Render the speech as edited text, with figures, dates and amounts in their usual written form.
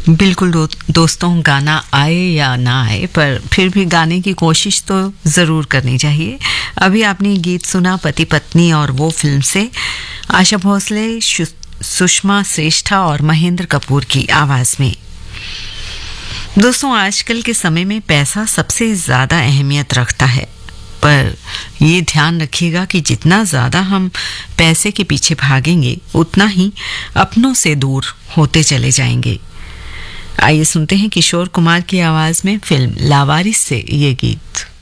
बिल्कुल दोस्तों, गाना आए या ना आए पर फिर भी गाने की कोशिश तो ज़रूर करनी चाहिए। अभी आपने गीत सुना पति पत्नी और वो फिल्म से, आशा भोसले, सुषमा श्रेष्ठा और महेंद्र कपूर की आवाज़ में। दोस्तों, आजकल के समय में पैसा सबसे ज़्यादा अहमियत रखता है, पर ये ध्यान रखिएगा कि जितना ज़्यादा हम पैसे के पीछे भागेंगे उतना ही अपनों से दूर होते चले जाएंगे। आइए सुनते हैं किशोर कुमार की आवाज़ में फिल्म लावारिस से ये गीत।